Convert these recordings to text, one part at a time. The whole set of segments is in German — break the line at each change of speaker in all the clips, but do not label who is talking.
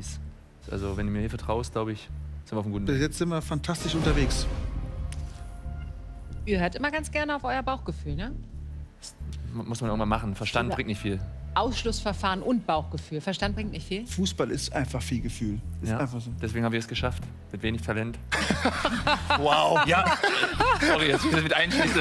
Paradies. Also wenn du mir hier vertraust, glaube ich, sind wir auf einem guten Weg.
Jetzt sind wir fantastisch unterwegs.
Ihr hört immer ganz gerne auf euer Bauchgefühl, ne?
Das muss man irgendwann machen. Verstand bringt nicht viel.
Ausschlussverfahren und Bauchgefühl. Verstand bringt nicht viel?
Fußball ist einfach viel Gefühl. Ist
Ja,
einfach so.
deswegen haben wir es geschafft. Mit wenig Talent.
Wow.
Ja, sorry, dass ich das mit einschließe.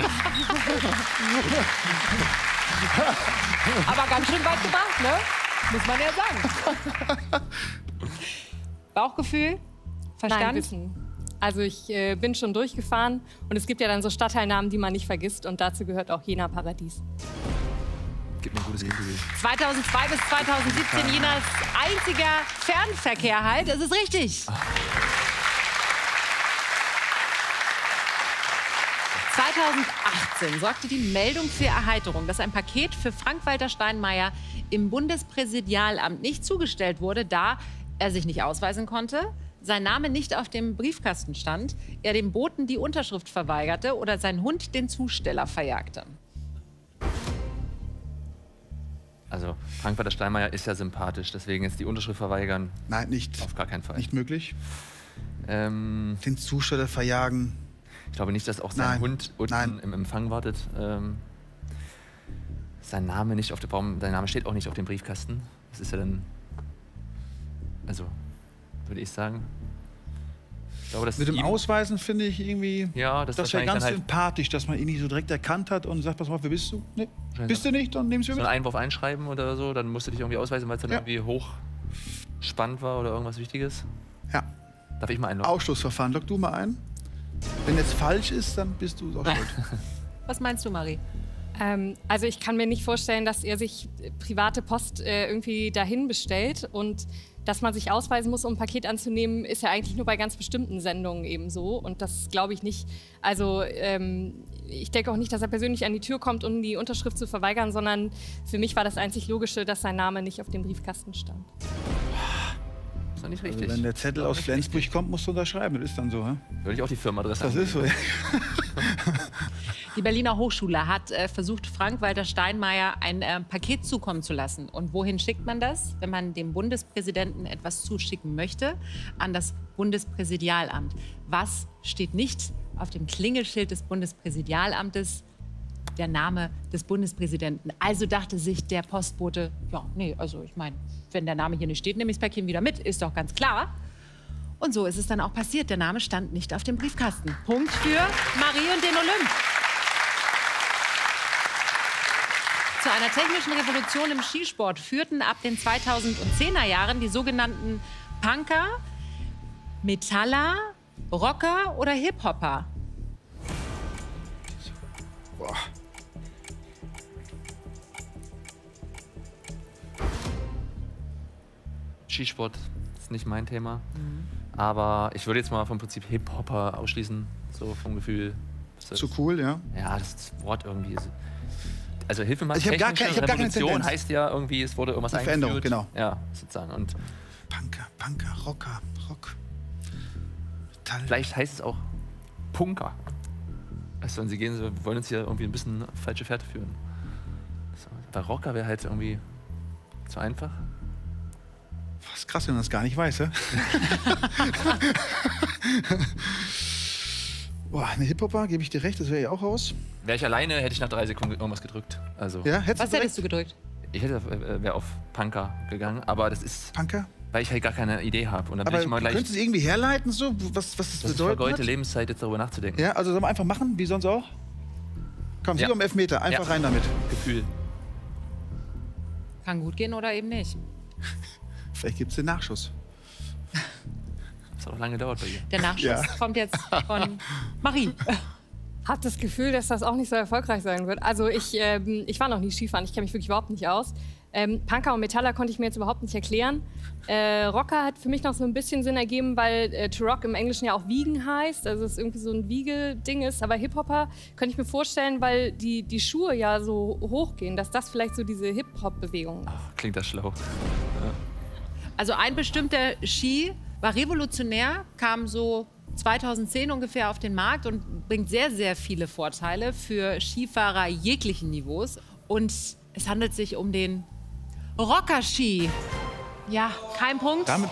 Aber ganz schön weit gebracht, ne? Muss man ja sagen. Bauchgefühl? Verstand?
Nein, Wissen. Also ich bin schon durchgefahren und es gibt ja dann so Stadtteilnamen, die man nicht vergisst und dazu gehört auch Jena Paradies.
Gib mir ein gutes Gefühl.
2002 bis 2017 Jenas einziger Fernverkehr halt. Das ist richtig. 2018 sorgte die Meldung für Erheiterung, dass ein Paket für Frank-Walter Steinmeier im Bundespräsidialamt nicht zugestellt wurde, da er sich nicht ausweisen konnte, sein Name nicht auf dem Briefkasten stand, er dem Boten die Unterschrift verweigerte oder sein Hund den Zusteller verjagte.
Also Frank-Walter Steinmeier ist ja sympathisch, deswegen jetzt die Unterschrift verweigern.
Nein, nicht.
Auf gar keinen Fall.
Nicht möglich.
Den
Zusteller verjagen.
Ich glaube nicht, dass auch sein Hund unten im Empfang wartet. Sein Name nicht auf der sein Name steht auch nicht auf dem Briefkasten. Das ist ja dann, also würde ich sagen. Ich glaube, das
mit dem Ausweisen finde ich irgendwie,
ja,
das wäre ganz sympathisch, dass man ihn nicht so direkt erkannt hat und sagt, pass mal, wer bist du? Nee. Bist du nicht? Dann nehmen Sie
so
mit.
einen Einwurf einschreiben oder so, dann musst du dich irgendwie ausweisen, weil es dann irgendwie hochspannend war oder irgendwas Wichtiges.
Ja.
Darf ich mal einloggen?
Ausschlussverfahren, log du mal ein. Wenn jetzt falsch ist, dann bist du auch schuld.
Was meinst du, Marie?
Also ich kann mir nicht vorstellen, dass er sich private Post irgendwie dahin bestellt und dass man sich ausweisen muss, um ein Paket anzunehmen, ist ja eigentlich nur bei ganz bestimmten Sendungen eben so und das glaube ich nicht. Also ich denke auch nicht, dass er persönlich an die Tür kommt, um die Unterschrift zu verweigern, sondern für mich war das einzig Logische, dass sein Name nicht auf dem Briefkasten stand.
Das ist doch nicht richtig.
Also wenn der Zettel aus Flensburg kommt, musst du unterschreiben, das ist dann so. Hä?
Würde ich auch die Firmenadresse
Das ist so.
Die Berliner Hochschule hat versucht, Frank-Walter Steinmeier ein Paket zukommen zu lassen. Und wohin schickt man das, wenn man dem Bundespräsidenten etwas zuschicken möchte? An das Bundespräsidialamt. Was steht nicht auf dem Klingelschild des Bundespräsidialamtes? Der Name des Bundespräsidenten. Also dachte sich der Postbote, ja, nee, also ich meine, wenn der Name hier nicht steht, nehme ich das Päckchen wieder mit, ist doch ganz klar. Und so ist es dann auch passiert. Der Name stand nicht auf dem Briefkasten. Punkt für Marie und den Olymp. Zu einer technischen Revolution im Skisport führten ab den 2010er Jahren die sogenannten Punker, Metaller, Rocker oder Hip-Hopper.
Boah.
Skisport ist nicht mein Thema. Aber ich würde jetzt mal vom Prinzip Hip-Hopper ausschließen, so vom Gefühl.
Zu cool, ja?
Ja, das Wort irgendwie. Also Hilfe mal,
ich habe gar keine
Revolution heißt ja irgendwie, es wurde irgendwas eingeführt.
Veränderung, genau.
Ja, sozusagen. Und
Punker, Rocker, Rock. Metall.
Vielleicht heißt es auch Punker. Also wenn sie gehen, so, wollen uns hier irgendwie ein bisschen falsche Fährte führen. So, bei Rocker wäre halt irgendwie zu einfach.
Das ist krass, wenn man das gar nicht weiß, ja? Boah, eine Hip-Hopper, gebe ich dir recht, das wäre ja auch raus.
Wäre ich alleine, hätte ich nach 3 Sekunden irgendwas gedrückt. Also,
ja,
was hättest du gedrückt?
Ich wäre auf Punker gegangen, aber das ist...
Punker?
Weil ich halt gar keine Idee habe. Und dann
aber
bin ich mal gleich...
könntest du es irgendwie herleiten, so, was das bedeutet?
Vergeudete Lebenszeit, jetzt darüber nachzudenken.
Ja, also sollen wir einfach machen, wie sonst auch? Komm, Sieger um Elfmeter, einfach rein damit.
Gefühl.
Kann gut gehen oder eben nicht.
Vielleicht gibt es den Nachschuss.
Das hat auch lange gedauert bei ihr.
Der Nachschuss kommt jetzt von Marie.
Habe das Gefühl, dass das auch nicht so erfolgreich sein wird. Also ich war noch nie Skifahren, ich kenne mich wirklich überhaupt nicht aus. Punker und Metaller konnte ich mir jetzt überhaupt nicht erklären. Rocker hat für mich noch so ein bisschen Sinn ergeben, weil to rock im Englischen ja auch wiegen heißt, also es irgendwie so ein Wiegelding ist. Aber Hip-Hopper könnte ich mir vorstellen, weil die Schuhe ja so hoch gehen, dass das vielleicht so diese Hip-Hop-Bewegung ist.
Klingt das schlau. Ja.
Also ein bestimmter Ski war revolutionär, kam so 2010 ungefähr auf den Markt und bringt sehr, sehr viele Vorteile für Skifahrer jeglichen Niveaus. Und es handelt sich um den Rocker-Ski. Ja, kein Punkt.
Damit